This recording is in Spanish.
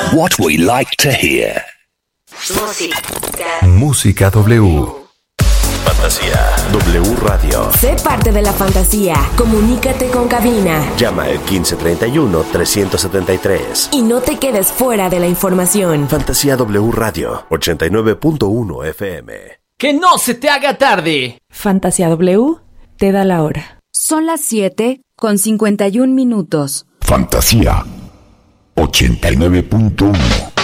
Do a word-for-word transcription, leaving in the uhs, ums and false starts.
What we like to hear. Música. Música W. Fantasía W Radio. Sé parte de la fantasía. Comunícate con cabina. Llama al quince treinta y uno, trescientos setenta y tres. Y no te quedes fuera de la información. Fantasía W Radio, ochenta y nueve punto uno F M. ¡Que no se te haga tarde! Fantasía W te da la hora. Son las siete con cincuenta y un minutos. Fantasía ochenta y nueve punto uno.